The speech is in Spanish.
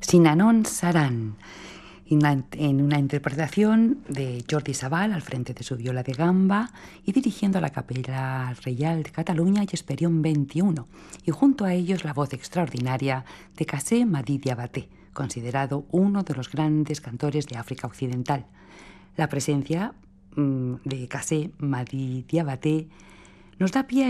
Sinanon Saran, en una interpretación de Jordi Sabal al frente de su viola de gamba y dirigiendo a la Capella Reial de Cataluña y Esperión 21, y junto a ellos la voz extraordinaria de Kassé Madi Diabaté, considerado uno de los grandes cantores de África Occidental. La presencia de Kassé Madi Diabaté nos da pie